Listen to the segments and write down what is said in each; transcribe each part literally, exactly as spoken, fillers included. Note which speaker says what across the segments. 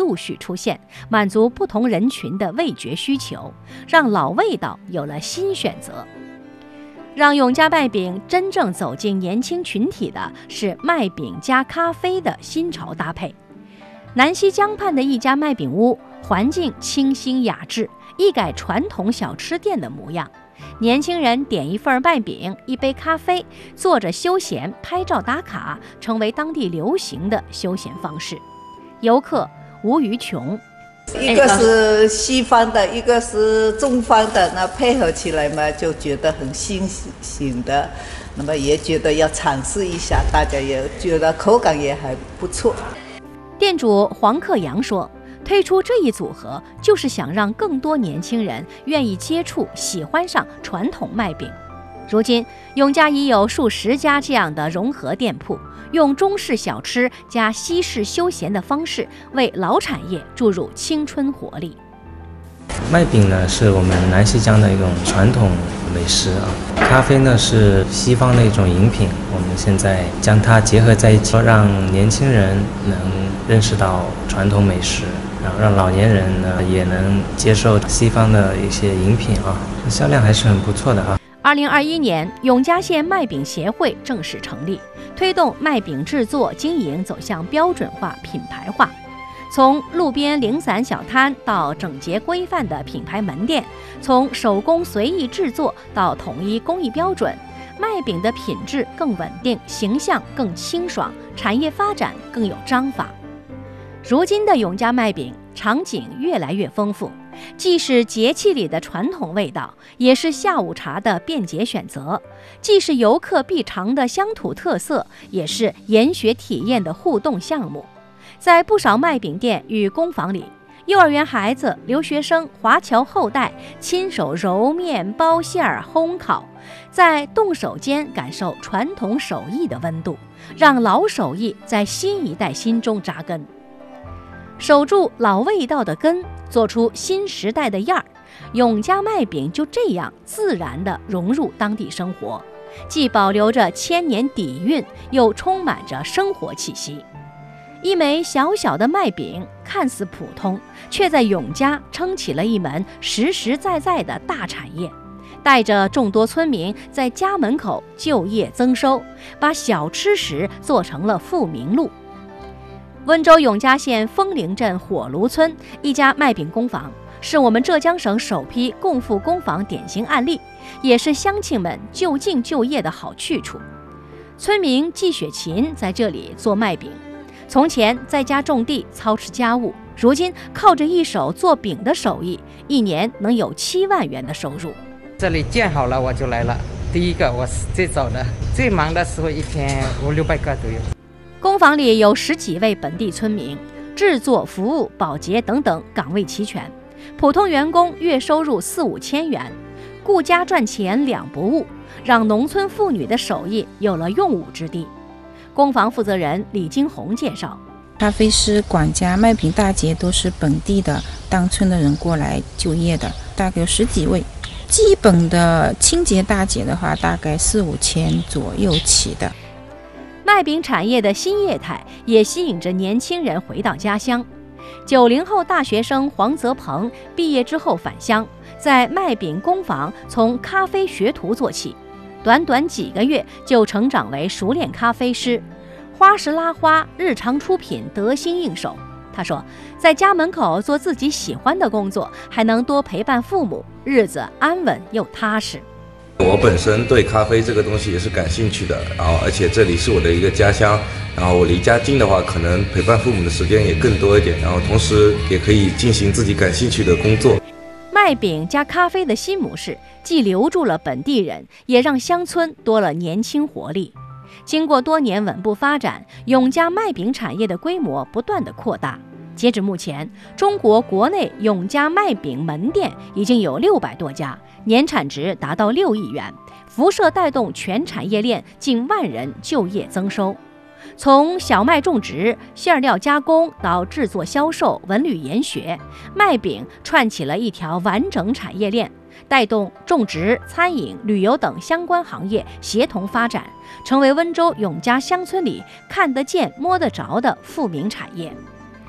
Speaker 1: 陆续出现，满足不同人群的味觉需求，让老味道有了新选择。让永嘉麦饼真正走进年轻群体的是麦饼加咖啡的新潮搭配。南溪江畔的一家麦饼屋，环境清新雅致，一改传统小吃店的模样。年轻人点一份麦饼，一杯咖啡，坐着休闲拍照打卡，成为当地流行的休闲方式。游客无余穷。
Speaker 2: 一个是西方的，一个是中方的，那配合起来嘛，就觉得很新鲜的，那么也觉得要尝试一下，大家也觉得口感也还不错。
Speaker 1: 店主黄克阳说，推出这一组合就是想让更多年轻人愿意接触、喜欢上传统麦饼。如今，永嘉已有数十家这样的融合店铺，用中式小吃加西式休闲的方式，为老产业注入青春活力。
Speaker 3: 麦饼呢，是我们南溪江的一种传统美食啊。咖啡呢，是西方的一种饮品，我们现在将它结合在一起，让年轻人能认识到传统美食，然后让老年人呢也能接受西方的一些饮品啊，销量还是很不错的啊。
Speaker 1: 二零二一年，永嘉县麦饼协会正式成立，推动麦饼制作经营走向标准化、品牌化。从路边零散小摊到整洁规范的品牌门店，从手工随意制作到统一工艺标准，麦饼的品质更稳定，形象更清爽，产业发展更有章法。如今的永嘉麦饼场景越来越丰富，既是节气里的传统味道，也是下午茶的便捷选择；既是游客必尝的乡土特色，也是研学体验的互动项目。在不少麦饼店与工坊里，幼儿园孩子、留学生、华侨后代亲手揉面、包馅儿、烘烤，在动手间感受传统手艺的温度，让老手艺在新一代心中扎根。守住老味道的根，做出新时代的样儿，永嘉麦饼就这样自然地融入当地生活，既保留着千年底蕴，又充满着生活气息。一枚小小的麦饼看似普通，却在永嘉撑起了一门实实在在的大产业，带着众多村民在家门口就业增收，把小吃食做成了富民路。温州永嘉县枫林镇火炉村一家麦饼工坊，是我们浙江省首批共富工坊典型案例，也是乡亲们就近就业的好去处。村民季雪琴在这里做麦饼，从前在家种地操持家务，如今靠着一手做饼的手艺，一年能有七万元的收入。
Speaker 4: 这里建好了我就来了，第一个我是最早的，最忙的时候一天五六百个都有。
Speaker 1: 工坊里有十几位本地村民，制作、服务、保洁等等岗位齐全，普通员工月收入四五千元，顾家赚钱两不误，让农村妇女的手艺有了用武之地。工坊负责人李金红介绍，
Speaker 5: 咖啡师、管家、麦饼大姐都是本地的当村的人过来就业的，大概有十几位。基本的清洁大姐的话，大概四五千左右起的。
Speaker 1: 麦饼产业的新业态也吸引着年轻人回到家乡。九零后大学生黄泽鹏毕业之后返乡，在麦饼工坊从咖啡学徒做起，短短几个月就成长为熟练咖啡师，花式拉花，日常出品得心应手。他说，在家门口做自己喜欢的工作，还能多陪伴父母，日子安稳又踏实。
Speaker 6: 我本身对咖啡这个东西也是感兴趣的，然后而且这里是我的一个家乡，然后我离家近的话，可能陪伴父母的时间也更多一点，然后同时也可以进行自己感兴趣的工作。
Speaker 1: 麦饼加咖啡的新模式，既留住了本地人，也让乡村多了年轻活力。经过多年稳步发展，永嘉麦饼产业的规模不断的扩大。截至目前，中国国内永嘉麦饼门店已经有六百多家，年产值达到六亿元，辐射带动全产业链近万人就业增收。从小麦种植、馅料加工到制作、销售、文旅研学，麦饼串起了一条完整产业链，带动种植、餐饮、旅游等相关行业协同发展，成为温州永嘉乡村里看得见、摸得着的富民产业。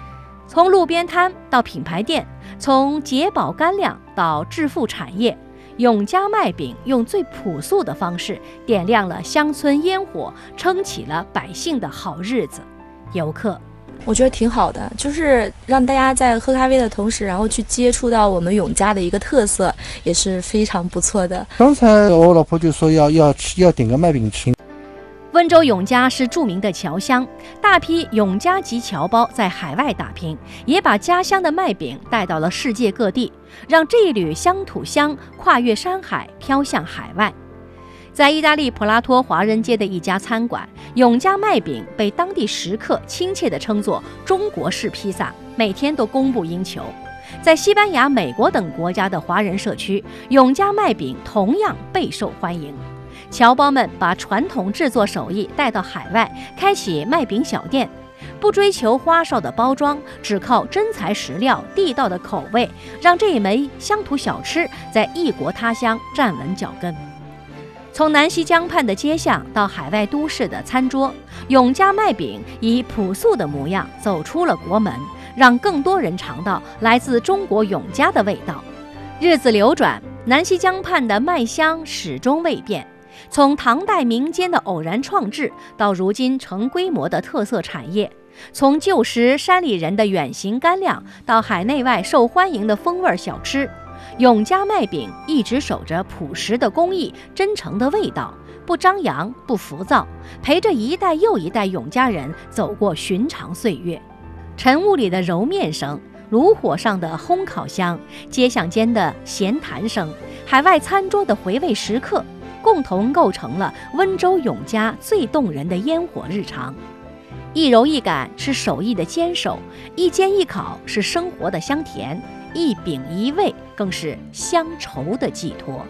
Speaker 1: 从路边摊到品牌店，从节宝干粮到致富产业，永嘉麦饼用最朴素的方式点亮了乡村烟火，撑起了百姓的好日子。游客
Speaker 7: 我觉得挺好的，就是让大家在喝咖啡的同时，然后去接触到我们永嘉的一个特色，也是非常不错的。
Speaker 8: 刚才我老婆就说要要吃要点个麦饼吃。
Speaker 1: 温州永嘉是著名的侨乡，大批永嘉籍侨胞在海外打拼，也把家乡的麦饼带到了世界各地，让这一缕乡土香跨越山海，飘向海外。在意大利普拉托华人街的一家餐馆，永嘉麦饼被当地食客亲切地称作中国式披萨，每天都供不应求。在西班牙、美国等国家的华人社区，永嘉麦饼同样备受欢迎。侨胞们把传统制作手艺带到海外，开启麦饼小店，不追求花哨的包装，只靠真材实料、地道的口味，让这一枚乡土小吃在异国他乡站稳脚跟。从南溪江畔的街巷到海外都市的餐桌，永嘉麦饼以朴素的模样走出了国门，让更多人尝到来自中国永嘉的味道。日子流转，南溪江畔的麦香始终未变。从唐代民间的偶然创制，到如今成规模的特色产业；从旧时山里人的远行干粮，到海内外受欢迎的风味小吃，永嘉麦饼一直守着朴实的工艺、真诚的味道，不张扬，不浮躁，陪着一代又一代永嘉人走过寻常岁月。晨雾里的揉面声，炉火上的烘烤香，街巷间的闲谈声，海外餐桌的回味时刻，共同构成了温州永嘉最动人的烟火日常。一揉一擀是手艺的坚守，一煎一烤是生活的香甜，一饼一味更是乡愁的寄托。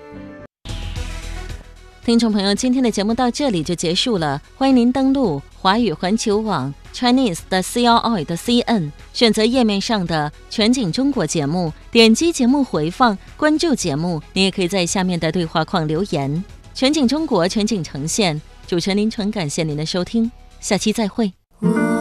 Speaker 9: 听众朋友，今天的节目到这里就结束了，欢迎您登录华语环球网 Chinese 的 C R I 的 C N， 选择页面上的全景中国节目，点击节目回放，关注节目。您也可以在下面的对话框留言。全景中国，全景呈现，主持人林纯，感谢您的收听，下期再会。